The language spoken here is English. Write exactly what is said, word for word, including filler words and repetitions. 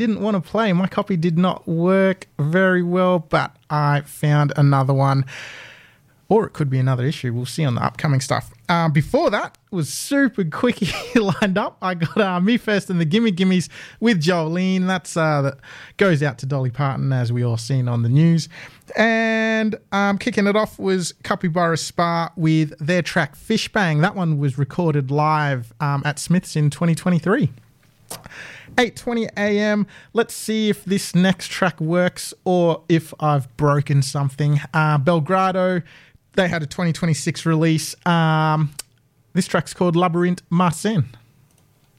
didn't want to play. My copy did not work very well, but I found another one. Or it could be another issue. We'll see on the upcoming stuff. Uh, before that was super quickie lined up. I got uh, Me First and the Gimme Gimmes with Jolene. That's uh, that goes out to Dolly Parton, as we all seen on the news. And um, kicking it off was Capybara Spa with their track Fish Bang. That one was recorded live um, at Smith's in twenty twenty-three. eight twenty a.m. Let's see if this next track works or if I've broken something. Uh, Belgrado, they had a twenty twenty-six release. Um, this track's called Labyrinth Marcin.